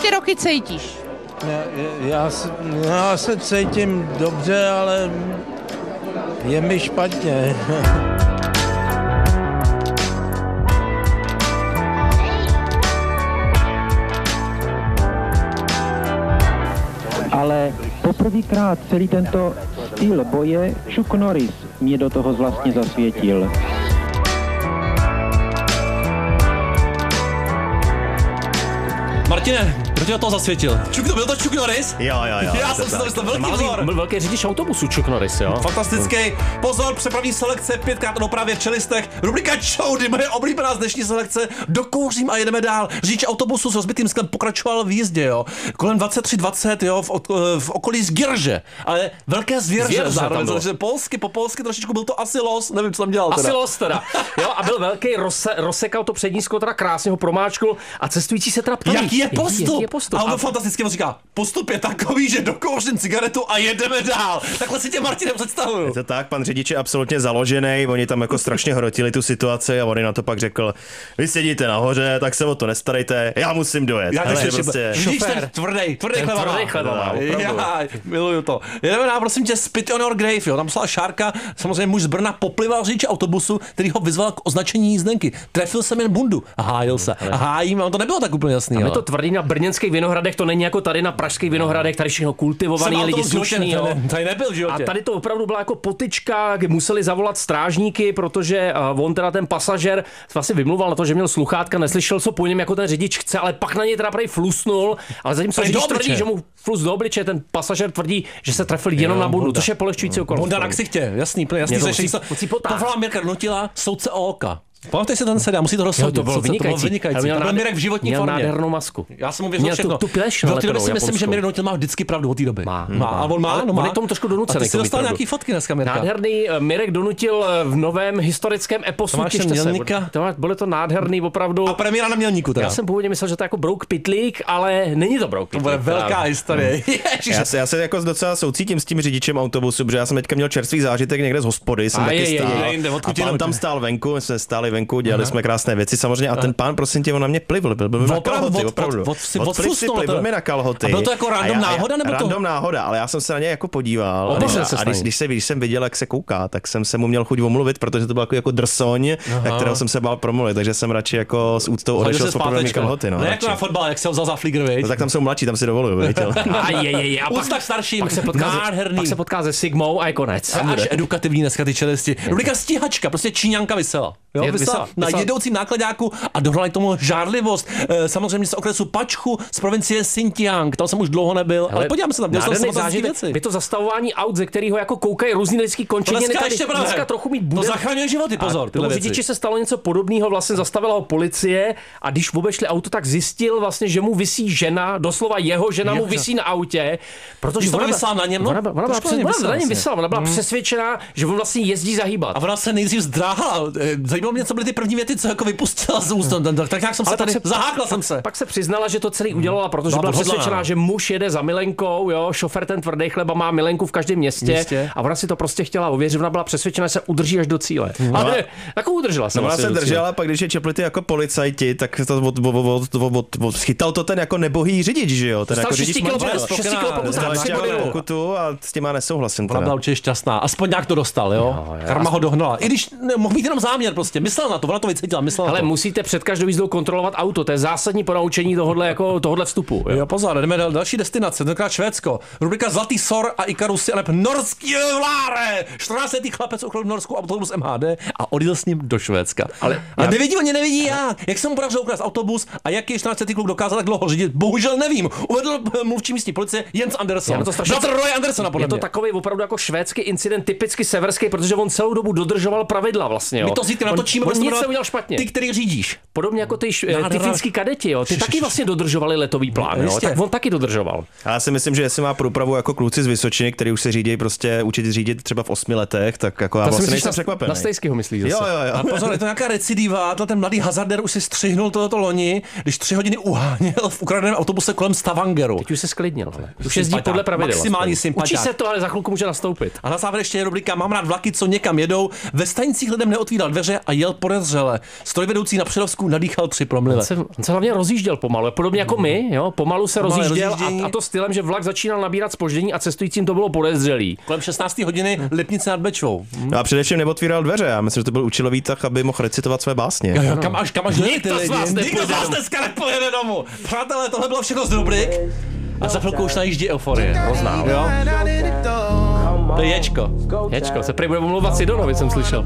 ty roky cítíš? Já se cítím dobře, ale je mi špatně. Ale poprvýkrát celý tento styl boje Chuck Norris mě do toho vlastně zasvětil. Martine, kdo tě do toho zasvětil? Byl to Chuck Norris? Jo. Já jsem si to myslel, velký vzor. Byl velký řidič autobusu Chuck Norris, jo? Fantastický. Pozor, přepravní selekce, 5krát dopravě v čelistech. Rubrika Čoudy, moje oblíbená z dnešní selekce. Dokouřím a jedeme dál. Řidič autobusu s rozbitým sklem pokračoval v jízdě, jo. Kolem 23:20, jo, v okolí Zgirže. Ale velké zvěrže zároveň, takže po polsky trošičku byl to asi los, nevím, co tam dělal teda. Asi los teda. Jo, a byl velký, rozsekal to přední sklo, teda krásně ho promáčkl a cestující se teda ptali. Jaký je postup? Jaký je postup? A on to fantasticky říká, postup je takový, že dokouřím cigaretu a jedeme dál. Takhle si tě, Martine, představuju. Je to tak, pan řidič je absolutně založený, oni tam jako strašně hrotili tu situaci a on na to pak řekl, vy sedíte nahoře, tak se o to nestarejte, já musím dojet. Já prostě... šofér, tvrdý chleba. Já miluju to. Jedeme dál, prosím tě, Spit on your grave, jo. Tam psala Šárka, samozřejmě muž z Brna poplival řidiče autobusu, který ho vyzval k označení jízdenky. Trefil jsem jen bundu a hájil se. A hájím, a to nebylo tak úplně jasný. A my to tvrdí na brněnských Vinohradech, to není jako tady na pražských Vinohradech, tady všechno kultivovaný, lidi slušný, jo. Tady nebyl v životě. A tady to opravdu byla jako potyčka, kdy museli zavolat strážníky, protože on teda ten pasažér vlastně vymluval na to, že měl sluchátka, neslyšel, co po něm jako ten řidič chce, ale pak na něj teda prej flusnul, ale zatímco řidič tvrdí, že mu flus do obličeje, ten pasažér tvrdí, že se trefil jenom na bundu, což je polehčující okolnost. Bunda na ksichtě, jasný řešení. To volá Mirka Donutila, soudce Ooka. Pamatujte si ten seriál, musí to rozhodit. To bylo vynikající. To byl Mirek v životní měl formě. nádhernou masku. Já jsem mu věřil všechno. Tu pleš, do té doby si myslím, že Mirek Donutil má vždycky pravdu od té doby. Má. A on má. On je tomu trošku donucený. A ty si dostal nějaký fotky dneska, Mirka. Nádherný Mirek Donutil v novém historickém eposu. Bylo to nádherný opravdu. A premiéra na Mělníku teda. Já jsem původně myslel, že to je jako Brouk Pitlík, ale není to Brouk Pitlík. To bude velká historie. Já se jako docela soucítím s tím řidičem autobusu, protože já jsem teďka měl čerstvý zážitek někde z hospody, jsem taky stál. A pán tam stál venku, jsme stáli venku, dělali jsme krásné věci samozřejmě a ten pán, prosím tě, on na mě plivl, byl na kalhoty, opravdu. Plivl mi na kalhoty. A byl to jako random náhoda, nebo to? Random náhoda, ale já jsem se na něj jako podíval. A když jsem viděl, jak se kouká, tak jsem se mu měl chuť omluvit, protože to byl jako drsoň, na kterého jsem se bál promluvit, takže jsem radši jako s úctou odešel z poprvé kalhoty. No jako na fotbal, jak se ho vzal za flígr, viď? No tak tam jsou mladší, tam si dovoluju, viděl. A pak starším, nádherný. Pak se potká se Sigmou a je konec. Až edukativní dneska ty čelisti. Rubrika Stíhačka, prostě Číňanka vysela. Jo, vysela na jedoucím nákladáku a dohrali tomu žárlivost. Samozřejmě z okresu Pačchu z provincie Xinjiang. Tam jsem už dlouho nebyl, ale podívám se tam, dělal jsem věci. Je to zastavování aut, ze kterého jako koukají různý lidský končiny. Dneska trochu mít bude. To zachraňuje životy, pozor. Tomu řidiči se stalo něco podobného, vlastně zastavila ho policie a když obešli auto, tak zjistil vlastně, že mu visí žena, doslova jeho žena mu visí na autě, protože ona vysela na něm, ona byla přesvědčená, že on vlastně jezdí zahýbat. A ona se nejdřív zdráhala. Zajímalo mě, co byly ty první věty, co jako vypustila z úst. Tak nějak jsem se tady zahákla jsem se. Pak se přiznala, že to celý udělala, protože byla přesvědčená, že muž jede za milenkou, jo, šofér ten tvrdý chleba má milenku v každém městě a ona si to prostě chtěla ověřit, ona byla přesvědčena, že se udrží až do cíle. Ale jako udržela se. Ona se držela, pak když je čepli ty jako policajti, tak to schytal to ten jako nebohý řidič, že jo, ten jako řidič pokutu a s tím nesouhlasím. Ona byla určitě šťastná, aspoň nějak to dostal, jo. Karma ho dohnala. I když mohl být jenom záměr prostě, myslel na to, ona to vycítila, myslela. Ale musíte před každou jízdou kontrolovat auto, to je zásadní ponaučení tohohle vstupu. Jo, pozor, jdeme další destinace, tenkrát Švédsko. Rubrika Zlatý sor a Ikarusy, ale norský vláre. 14letý chlapec ukradl v Norsku autobus MHD a odjel s ním do Švédska. A nevidí jak se mu podařilo ukrást autobus a jaký 14letý kluk dokázal tak dlouho řídit. Bohužel nevím. Uvedl mluvčí místní policie Jens Andersson. Bratr Roy Andersona, podle mě. Je to takový opravdu jako švédský incident, typicky severský, protože on celou dobu dodržoval pravidla vlastně, jo. My to zítra natočíme, on nic neudělal špatně. Ty, který řídíš. Podobně jako ty finský kadeti, jo. Ty taky vlastně dodržovali letový plán, jo. Tak on taky dodržoval. Já si myslím, že jestli má průpravu jako kluci z Vysočiny, který už se řídí prostě učit řídit třeba v 8 letech, tak jako já vlastně nejsem překvapený. Na Stejskýho myslíš zase. Jo. A pozor, je to nějaká recidiva, ten mladý hazarder už si střihnul tohoto loni, když 3 hodiny uháněl v ukradeném autobuse kolem Stavangeru. Teď už se sklidnil, ale. Už jezdí podle pravidel. Maximální sympatia. Učí se to, ale za chvilku může nastoupit. A na závěr ještě je rubrika Mám rád vlaky, co někam jedou. Ve stanicích lidem neotvíral dveře a jel podezřele. Strojvedoucí na Přerovsku nadýchal 3 promile. On se hlavně rozjížděl pomalu, podobně jako my, jo? Pomalu se rozjížděl a to stylem, že vlak začínal nabírat zpoždění a cestujícím to bylo podezřelý. Kolem 16. hodiny Lipnice nad Bečvou. No a především neotvíral dveře, já myslím, že to byl účelový tak, aby mohl recitovat své básně. Jo, kam až Nikdo z vás dneska nepojede domů. Přátelé, tohle bylo všechno z rubrik. A za chvilku už najíždí euforie. Hrozná, jo? To je Ječko. Ječko, se prý bude omlouvat Sidonovi, jsem slyšel.